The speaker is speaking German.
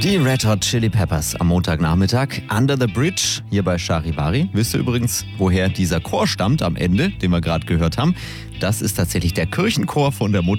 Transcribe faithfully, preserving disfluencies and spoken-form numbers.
Die Red Hot Chili Peppers am Montagnachmittag. Under the Bridge hier bei Charivari. Wisst ihr übrigens, woher dieser Chor stammt am Ende, den wir gerade gehört haben? Das ist tatsächlich der Kirchenchor von der Mutter